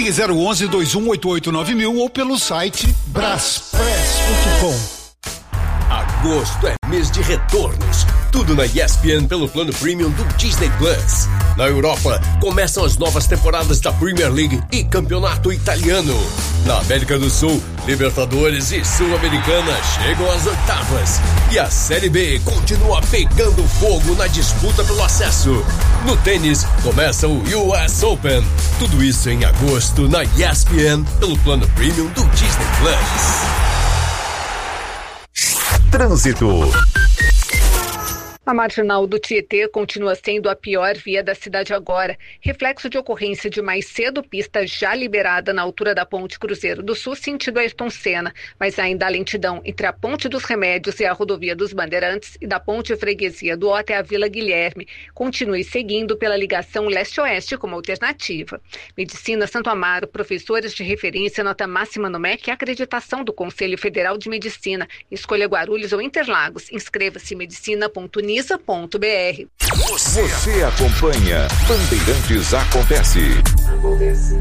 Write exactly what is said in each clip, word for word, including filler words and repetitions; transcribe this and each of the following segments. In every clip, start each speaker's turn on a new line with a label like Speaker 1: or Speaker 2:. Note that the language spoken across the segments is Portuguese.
Speaker 1: Ligue zero onze, dois um oito oito nove mil ou pelo site braspress ponto com.
Speaker 2: Agosto é mês de retornos. Tudo na E S P N pelo plano premium do Disney Plus. Na Europa, começam as novas temporadas da Premier League e Campeonato Italiano. Na América do Sul, Libertadores e Sul-Americana chegam às oitavas. E a Série B continua pegando fogo na disputa pelo acesso. No tênis, começa o U S Open. Tudo isso em agosto na E S P N pelo plano premium do Disney Plus.
Speaker 3: Trânsito.
Speaker 4: A marginal do Tietê continua sendo a pior via da cidade agora, reflexo de ocorrência de mais cedo pista já liberada na altura da Ponte Cruzeiro do Sul, sentido Ayrton Senna, mas ainda há lentidão entre a Ponte dos Remédios e a Rodovia dos Bandeirantes e da Ponte Freguesia do Ó até a Vila Guilherme. Continue seguindo pela ligação leste-oeste como alternativa. Medicina Santo Amaro, professores de referência, nota máxima no M E C e acreditação do Conselho Federal de Medicina. Escolha Guarulhos ou Interlagos. Inscreva-se em medicina ponto unisa ponto b r.
Speaker 3: Você, Você acompanha Bandeirantes Acontece. Acontece.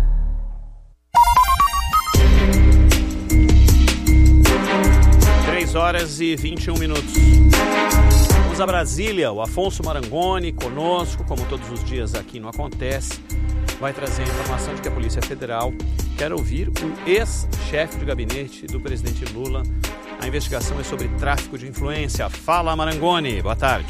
Speaker 5: três horas e vinte e um minutos. Vamos a Brasília. O Afonso Marangoni conosco, como todos os dias aqui no Acontece, vai trazer a informação de que a Polícia Federal quer ouvir o ex-chefe de gabinete do presidente Lula. A investigação é sobre tráfico de influência. Fala, Marangoni. Boa tarde.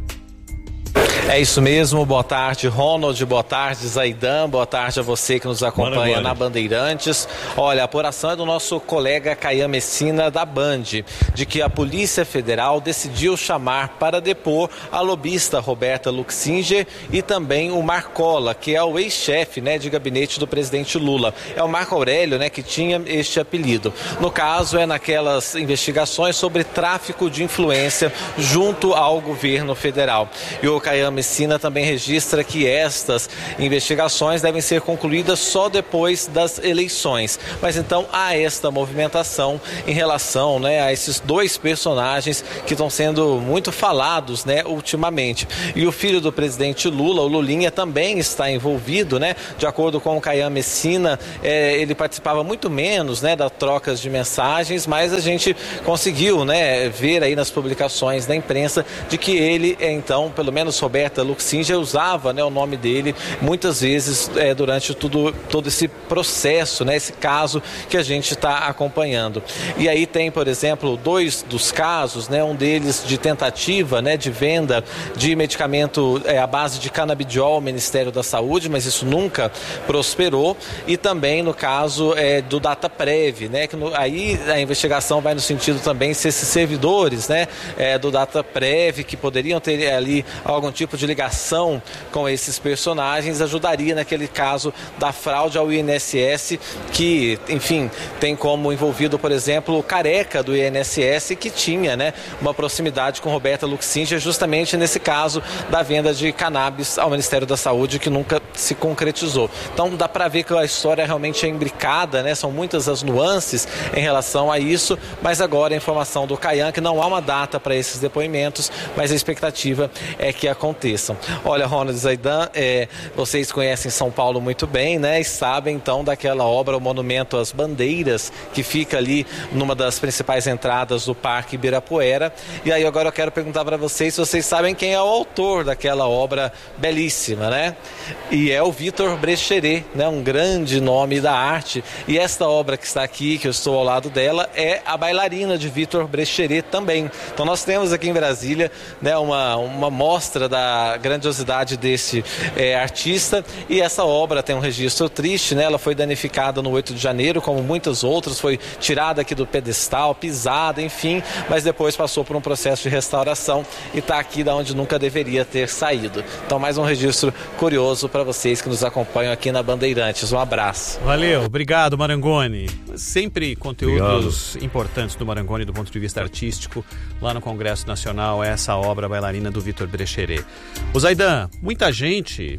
Speaker 6: É isso mesmo, boa tarde, Ronald, boa tarde, Zaidan, boa tarde a você que nos acompanha Marangoni. Na Bandeirantes. Olha, a apuração é do nosso colega Caian Messina da Band, de que a Polícia Federal decidiu chamar para depor a lobista Roberta Luxinger e também o Marcola, que é o ex-chefe, né, de gabinete do presidente Lula. É o Marco Aurélio, né, que tinha este apelido. No caso, é naquelas investigações sobre tráfico de influência junto ao governo federal. E o Caian Messina também registra que estas investigações devem ser concluídas só depois das eleições. Mas então há esta movimentação em relação, né, a esses dois personagens que estão sendo muito falados, né, ultimamente. E o filho do presidente Lula, o Lulinha, também está envolvido, né? De acordo com o Caian Messina, é, ele participava muito menos, né, das trocas de mensagens, mas a gente conseguiu, né, ver aí nas publicações da imprensa de que ele, então, pelo menos Roberta Luxinger usava, né, o nome dele muitas vezes é, durante tudo, todo esse processo, né, esse caso que a gente está acompanhando. E aí tem, por exemplo, dois dos casos, né, um deles de tentativa, né, de venda de medicamento é, à base de canabidiol ao Ministério da Saúde, mas isso nunca prosperou, e também no caso é, do DataPrev, né, que no, aí a investigação vai no sentido também se esses servidores, né, é, do DataPrev que poderiam ter ali algum tipo de ligação com esses personagens ajudaria naquele caso da fraude ao I N S S, que, enfim, tem como envolvido, por exemplo, o careca do I N S S, que tinha, né, uma proximidade com Roberta Luxinger justamente nesse caso da venda de cannabis ao Ministério da Saúde, que nunca se concretizou. Então dá para ver que a história realmente é imbricada, né? São muitas as nuances em relação a isso, mas agora a informação do Caian que não há uma data para esses depoimentos, mas a expectativa é que aconteçam. Olha, Ronald, Zaidan, é, vocês conhecem São Paulo muito bem, né? E sabem então daquela obra, o Monumento às Bandeiras, que fica ali numa das principais entradas do Parque Ibirapuera. E aí agora eu quero perguntar para vocês se vocês sabem quem é o autor daquela obra belíssima, né? E é o Vitor Brecheret, né? Um grande nome da arte. E esta obra que está aqui, que eu estou ao lado dela, é a bailarina de Vitor Brecheret também. Então nós temos aqui em Brasília, né, uma, uma mostra da grandiosidade desse é, artista, e essa obra tem um registro triste, né? Ela foi danificada no oito de janeiro, como muitas outras, foi tirada aqui do pedestal, pisada, enfim, mas depois passou por um processo de restauração e está aqui da onde nunca deveria ter saído. Então mais um registro curioso para vocês que nos acompanham aqui na Bandeirantes. Um abraço.
Speaker 5: Valeu, obrigado, Marangoni. Sempre conteúdos obrigado. Importantes do Marangoni do ponto de vista artístico lá no Congresso Nacional, essa obra bailarina do Vitor Brecheret. O Zaidan, muita gente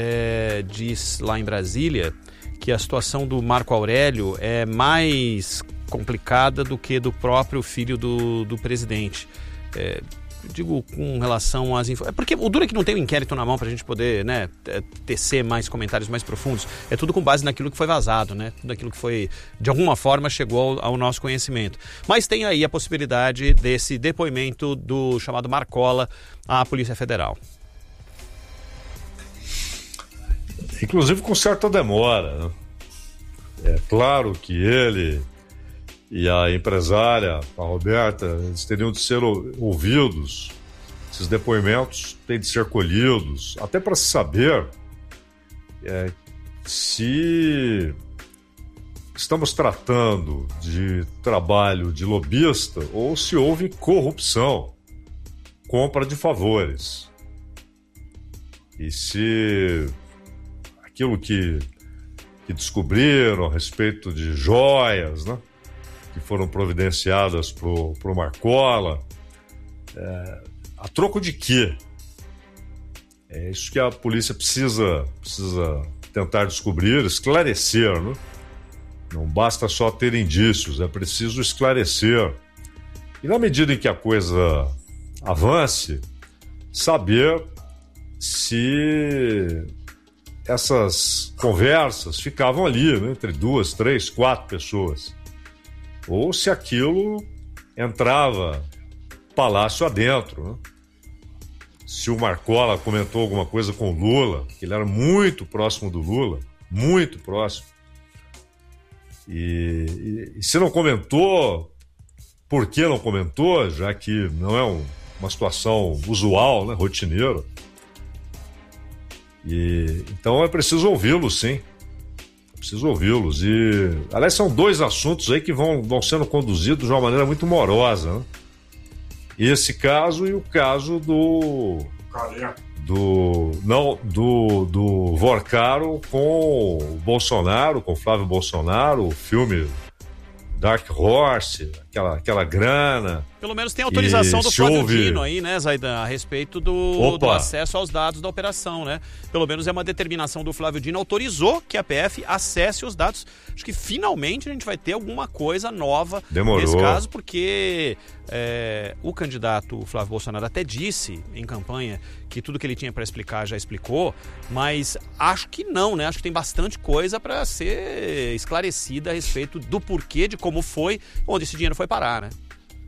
Speaker 5: é, diz lá em Brasília que a situação do Marco Aurélio é mais complicada do que do próprio filho do, do presidente. É, digo com relação às informações. Porque o duro é que não tem um inquérito na mão pra gente poder, né, tecer mais comentários mais profundos. É tudo com base naquilo que foi vazado, né? Tudo aquilo que foi, de alguma forma, chegou ao, ao nosso conhecimento. Mas tem aí a possibilidade desse depoimento do chamado Marcola à Polícia Federal.
Speaker 7: Inclusive com certa demora, né? É claro que ele e a empresária, a Roberta, eles teriam de ser ouvidos. Esses depoimentos têm de ser colhidos, até para se saber é, se estamos tratando de trabalho de lobista ou se houve corrupção, compra de favores. E se aquilo que, que descobriram a respeito de joias, né, que foram providenciadas para o Marcola, é, a troco de quê? É isso que a polícia precisa, precisa tentar descobrir, esclarecer, né? Não basta só ter indícios, é preciso esclarecer. E na medida em que a coisa avance, saber se essas conversas ficavam ali, né, entre duas, três, quatro pessoas, ou se aquilo entrava palácio adentro, né? Se o Marcola comentou alguma coisa com o Lula, que ele era muito próximo do Lula, muito próximo, e, e, e se não comentou, por que não comentou, já que não é um, uma situação usual, né, rotineira. E, então é preciso ouvi-los, sim. É preciso ouvi-los. E, aliás, são dois assuntos aí que vão, vão sendo conduzidos de uma maneira muito morosa, né? Esse caso e o caso do... do não, do, do Vorcaro com o Bolsonaro, com o Flávio Bolsonaro, o filme Dark Horse, aquela, aquela grana.
Speaker 5: Pelo menos tem autorização do Flávio
Speaker 7: houve...
Speaker 5: Dino aí, né, Zaidan, a respeito do, do acesso aos dados da operação, né? Pelo menos é uma determinação do Flávio Dino, autorizou que a P F acesse os dados. Acho que finalmente a gente vai ter alguma coisa nova
Speaker 7: Demorou.
Speaker 5: nesse caso, porque é, o candidato Flávio Bolsonaro até disse em campanha que tudo que ele tinha para explicar já explicou, mas acho que não, né? Acho que tem bastante coisa para ser esclarecida a respeito do porquê, de como foi, onde esse dinheiro foi parar, né?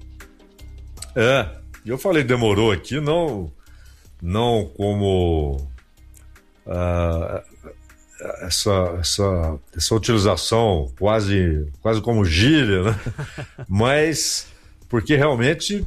Speaker 7: É, eu falei demorou aqui, não, não como uh, essa, essa, essa utilização quase, quase como gíria, né? Mas porque realmente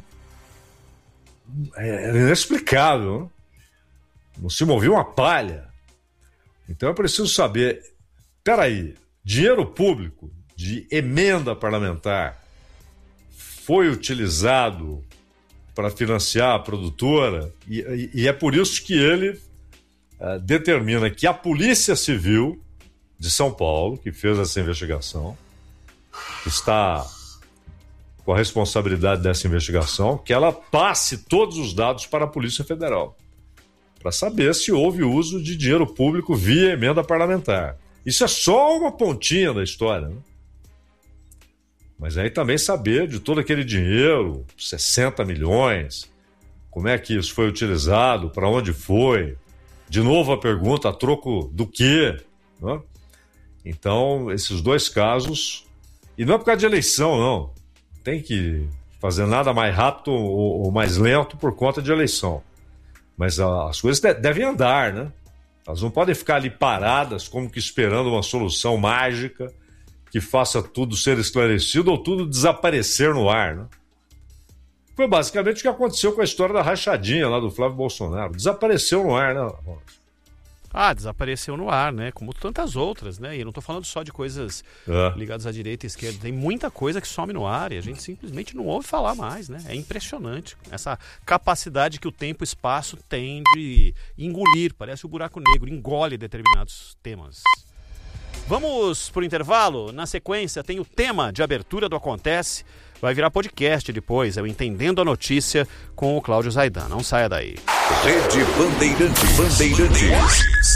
Speaker 7: é inexplicável, né? Não se movia uma palha. Então é preciso saber, peraí, dinheiro público de emenda parlamentar foi utilizado para financiar a produtora, e, e, e é por isso que ele uh, determina que a Polícia Civil de São Paulo, que fez essa investigação, que está com a responsabilidade dessa investigação, que ela passe todos os dados para a Polícia Federal, para saber se houve uso de dinheiro público via emenda parlamentar. Isso é só uma pontinha da história, né? Mas aí também saber de todo aquele dinheiro, sessenta milhões, como é que isso foi utilizado, para onde foi. De novo a pergunta, a troco do quê? Né? Então, esses dois casos, e não é por causa de eleição, não. Tem que fazer nada mais rápido ou, ou mais lento por conta de eleição. Mas a, as coisas de, devem andar, né? Elas não podem ficar ali paradas como que esperando uma solução mágica que faça tudo ser esclarecido ou tudo desaparecer no ar, né? Foi basicamente o que aconteceu com a história da rachadinha lá do Flávio Bolsonaro. Desapareceu no ar, né, Ronald?
Speaker 5: Ah, desapareceu no ar, né? Como tantas outras, né? E eu não estou falando só de coisas é. ligadas à direita e à esquerda. Tem muita coisa que some no ar e a gente simplesmente não ouve falar mais, né? É impressionante essa capacidade que o tempo e o espaço têm de engolir. Parece o buraco negro, engole determinados temas. Vamos pro intervalo. Na sequência tem o tema de abertura do Acontece. Vai virar podcast depois, é o Entendendo a Notícia com o Cláudio Zaidan. Não saia daí.
Speaker 3: Rede Bandeirantes. Bandeirantes.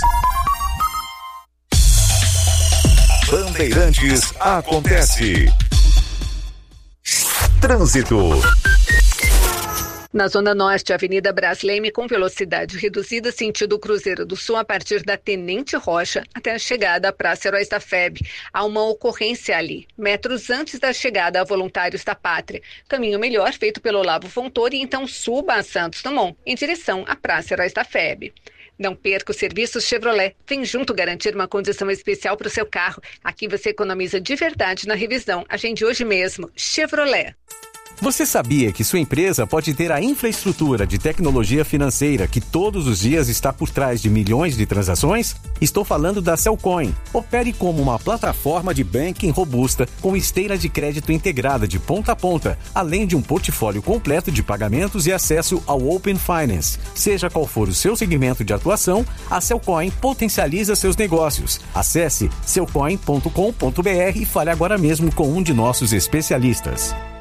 Speaker 3: Bandeirantes Acontece. Trânsito.
Speaker 4: Na Zona Norte, a Avenida Brás Leme com velocidade reduzida sentido Cruzeiro do Sul a partir da Tenente Rocha até a chegada à Praça Heróis da F E B. Há uma ocorrência ali, metros antes da chegada a Voluntários da Pátria. Caminho melhor feito pelo Olavo Fontoura e então suba a Santos Dumont em direção à Praça Heróis da F E B. Não perca os serviços Chevrolet. Vem junto garantir uma condição especial para o seu carro. Aqui você economiza de verdade na revisão. Agende hoje mesmo. Chevrolet.
Speaker 8: Você sabia que sua empresa pode ter a infraestrutura de tecnologia financeira que todos os dias está por trás de milhões de transações? Estou falando da Cellcoin. Opere como uma plataforma de banking robusta com esteira de crédito integrada de ponta a ponta, além de um portfólio completo de pagamentos e acesso ao Open Finance. Seja qual for o seu segmento de atuação, a Cellcoin potencializa seus negócios. Acesse cellcoin ponto com ponto b r e fale agora mesmo com um de nossos especialistas.